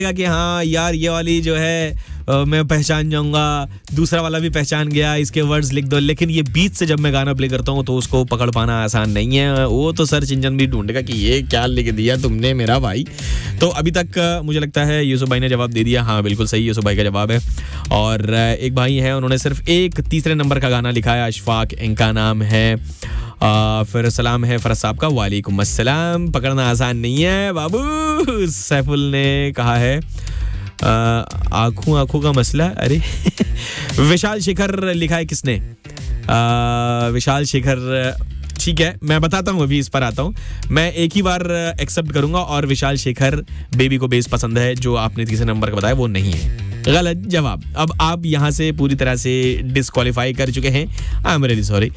कि हाँ यार ये वाली जो है मैं पहचान जाऊंगा, दूसरा वाला भी पहचान गया, इसके वर्ड्स लिख दो। लेकिन ये बीच से जब मैं गाना प्ले करता हूँ तो उसको पकड़ पाना आसान नहीं है। वो तो सर्च इंजन भी ढूंढेगा कि ये क्या लिख दिया तुमने मेरा भाई। तो अभी तक मुझे लगता है यूसुफ भाई ने जवाब दे दिया। हाँ बिल्कुल सही, यूसुफ भाई का जवाब है। और एक भाई है, उन्होंने सिर्फ एक तीसरे नंबर का गाना लिखा है, अशफाक इनका नाम है। फिर सलाम है फरज साहब का, वालेकुम अस्सलाम। पकड़ना आसान नहीं है बाबू। सैफुल ने कहा है आंखों का मसला। अरे विशाल शेखर लिखा है किसने? विशाल शेखर, ठीक है मैं बताता हूँ, अभी इस पर आता हूँ। मैं एक ही बार एक्सेप्ट करूंगा और विशाल शेखर बेबी को बेस पसंद है, जो आपने तीसरे नंबर का बताया वो नहीं है। गलत जवाब। अब आप यहाँ से पूरी तरह से डिस्क्वालीफाई कर चुके हैं। I am really sorry.